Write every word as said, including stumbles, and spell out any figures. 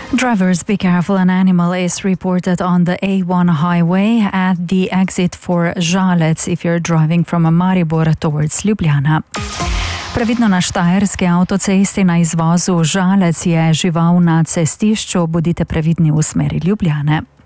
Drivers, be careful. An animal is reported on the A one highway at the exit for Žalec if you're driving from Maribor towards Ljubljana. Previdno na štajerski avtocesti na izvozu Žalec je žival na cestišču, bodite previdni v smeri Ljubljane.